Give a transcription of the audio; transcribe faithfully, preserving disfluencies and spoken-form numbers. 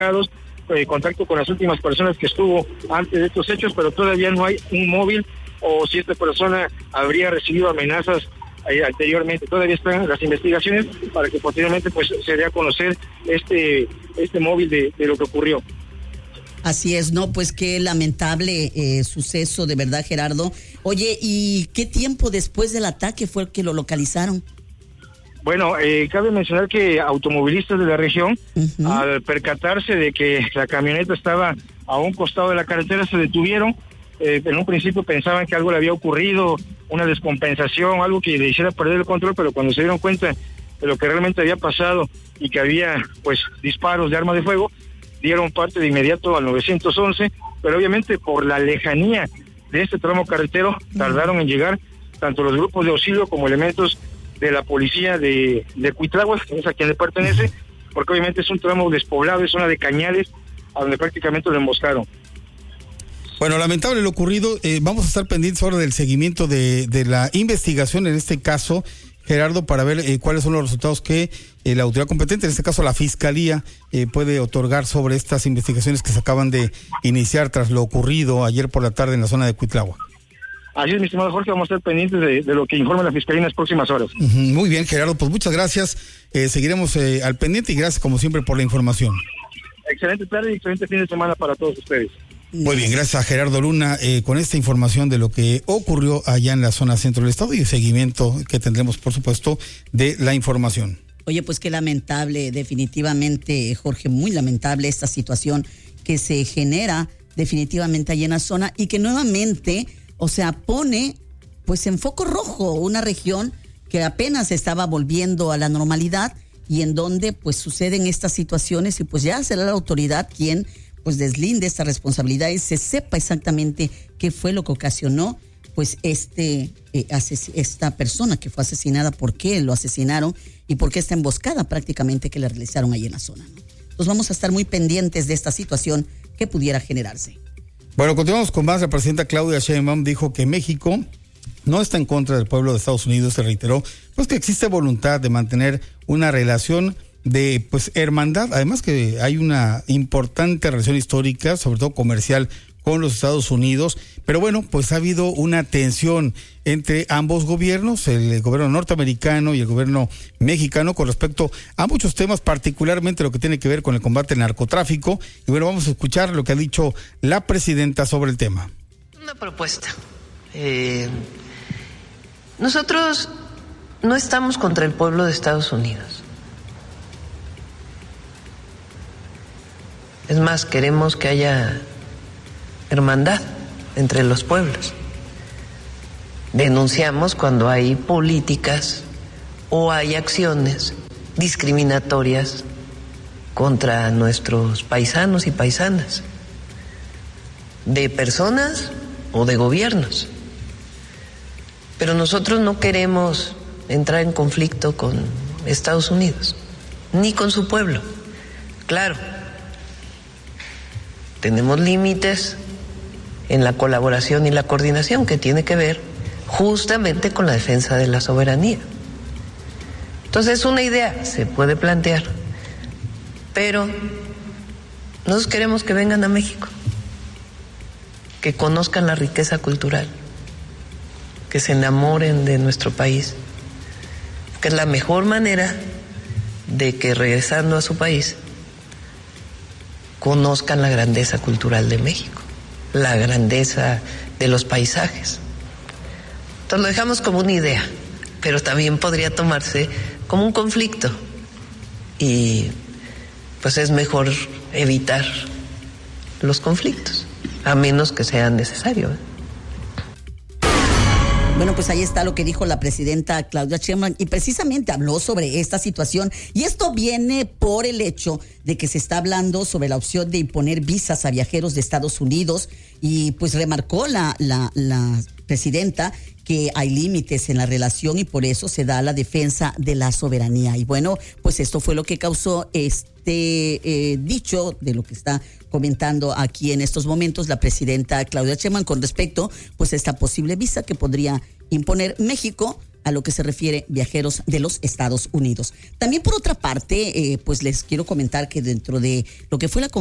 eh, contacto con las últimas personas que estuvo antes de estos hechos, pero todavía no hay un móvil o si esta persona habría recibido amenazas eh, anteriormente. Todavía están las investigaciones para que posteriormente pues se dé a conocer este este móvil de, de lo que ocurrió. Así es, no, pues qué lamentable eh, suceso, de verdad, Gerardo. Oye, ¿y qué tiempo después del ataque fue que lo localizaron? Bueno, eh, cabe mencionar que automovilistas de la región, uh-huh. al percatarse de que la camioneta estaba a un costado de la carretera, se detuvieron. Eh, en un principio pensaban que algo le había ocurrido, una descompensación, algo que le hiciera perder el control, pero cuando se dieron cuenta de lo que realmente había pasado y que había pues disparos de arma de fuego, dieron parte de inmediato al nueve once, pero obviamente por la lejanía de este tramo carretero tardaron en llegar tanto los grupos de auxilio como elementos de la policía de, de Cuitláhuac, que es a quien le pertenece, porque obviamente es un tramo despoblado, es zona de cañales, a donde prácticamente lo emboscaron. Bueno, lamentable lo ocurrido, eh, vamos a estar pendientes ahora del seguimiento de, de la investigación en este caso, Gerardo, para ver eh, cuáles son los resultados que eh, la autoridad competente, en este caso la Fiscalía, eh, puede otorgar sobre estas investigaciones que se acaban de iniciar tras lo ocurrido ayer por la tarde en la zona de Cuitláhuac. Así es, mi estimado Jorge, vamos a estar pendientes de, de lo que informe la Fiscalía en las próximas horas. Uh-huh, muy bien, Gerardo, pues muchas gracias, eh, seguiremos eh, al pendiente y gracias como siempre por la información. Excelente tarde y excelente fin de semana para todos ustedes. Muy bien, gracias a Gerardo Luna eh, con esta información de lo que ocurrió allá en la zona centro del estado y el seguimiento que tendremos, por supuesto, de la información. Oye, pues qué lamentable, definitivamente, Jorge, muy lamentable esta situación que se genera definitivamente allá en la zona y que nuevamente, o sea, pone pues en foco rojo una región que apenas estaba volviendo a la normalidad y en donde pues suceden estas situaciones y pues ya será la autoridad quien pues deslinde esta responsabilidad y se sepa exactamente qué fue lo que ocasionó pues este eh, ases- esta persona que fue asesinada, por qué lo asesinaron y por qué esta emboscada prácticamente que le realizaron ahí en la zona, ¿no? Entonces vamos a estar muy pendientes de esta situación que pudiera generarse. Bueno, continuamos con más. La presidenta Claudia Sheinbaum dijo que México no está en contra del pueblo de Estados Unidos. Se reiteró pues que existe voluntad de mantener una relación de pues hermandad, además que hay una importante relación histórica, sobre todo comercial, con los Estados Unidos, pero bueno, pues ha habido una tensión entre ambos gobiernos, el gobierno norteamericano y el gobierno mexicano, con respecto a muchos temas, particularmente lo que tiene que ver con el combate al narcotráfico. Y bueno, vamos a escuchar lo que ha dicho la presidenta sobre el tema. Una propuesta. Eh, nosotros no estamos contra el pueblo de Estados Unidos. Es más, queremos que haya hermandad entre los pueblos. Denunciamos cuando hay políticas o hay acciones discriminatorias contra nuestros paisanos y paisanas, de personas o de gobiernos. Pero nosotros no queremos entrar en conflicto con Estados Unidos, ni con su pueblo. Claro, tenemos límites en la colaboración y la coordinación que tiene que ver justamente con la defensa de la soberanía. Entonces, una idea se puede plantear, pero nosotros queremos que vengan a México, que conozcan la riqueza cultural, que se enamoren de nuestro país, que es la mejor manera de que regresando a su país conozcan la grandeza cultural de México, la grandeza de los paisajes. Entonces lo dejamos como una idea, pero también podría tomarse como un conflicto y pues es mejor evitar los conflictos, a menos que sea necesario, ¿eh? Bueno, pues ahí está lo que dijo la presidenta Claudia Sheinbaum y precisamente habló sobre esta situación y esto viene por el hecho de que se está hablando sobre la opción de imponer visas a viajeros de Estados Unidos y pues remarcó la, la, la presidenta que hay límites en la relación y por eso se da la defensa de la soberanía. Y bueno, pues esto fue lo que causó este eh, dicho de lo que está comentando aquí en estos momentos la presidenta Claudia Sheinbaum con respecto pues a esta posible visa que podría imponer México a lo que se refiere viajeros de los Estados Unidos. También por otra parte, eh, pues les quiero comentar que dentro de lo que fue la